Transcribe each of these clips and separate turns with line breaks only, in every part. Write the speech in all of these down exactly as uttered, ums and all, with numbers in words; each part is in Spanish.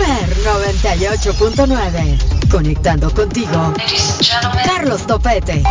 Super noventa y ocho punto nueve. Conectando contigo, Carlos Topete.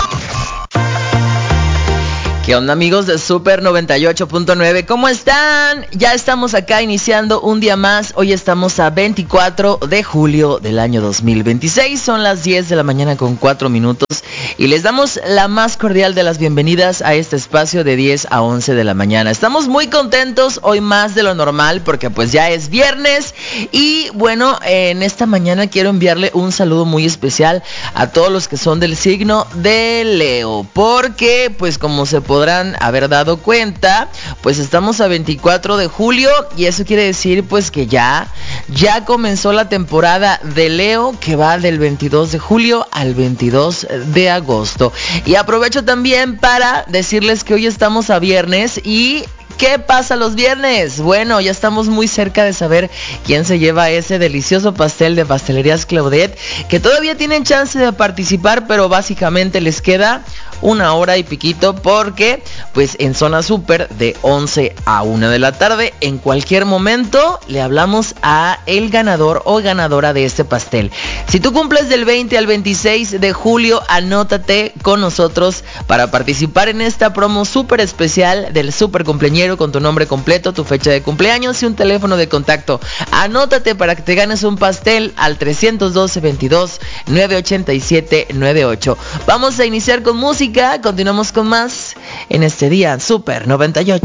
¿Qué onda, amigos de Super noventa y ocho punto nueve? ¿Cómo están? Ya estamos acá iniciando un día más. Hoy estamos a veinticuatro de julio del año dos mil veintiséis. Son las diez de la mañana con cuatro minutos. Y les damos la más cordial de las bienvenidas a este espacio de diez a once de la mañana. Estamos muy contentos hoy más de lo normal porque pues ya es viernes. Y bueno, en esta mañana quiero enviarle un saludo muy especial a todos los que son del signo de Leo. Porque pues como se podrán haber dado cuenta, pues estamos a veinticuatro de julio y eso quiere decir pues que ya, ya comenzó la temporada de Leo, que va del veintidós de julio al veintidós de agosto. Y aprovecho también para decirles que hoy estamos a viernes y... ¿qué pasa los viernes? Bueno, ya estamos muy cerca de saber quién se lleva ese delicioso pastel de Pastelerías Claudette, que todavía tienen chance de participar, pero básicamente les queda una hora y piquito porque pues en Zona Super de once a una de la tarde, en cualquier momento le hablamos a el ganador o ganadora de este pastel. Si tú cumples del veinte al veintiséis de julio, anótate con nosotros para participar en esta promo súper especial del Super Cumpleañero con tu nombre completo, tu fecha de cumpleaños y un teléfono de contacto. Anótate para que te ganes un pastel al trescientos doce, veintidós, novecientos ochenta y siete, noventa y ocho. Vamos a iniciar con música, continuamos con más en este día Super noventa y ocho.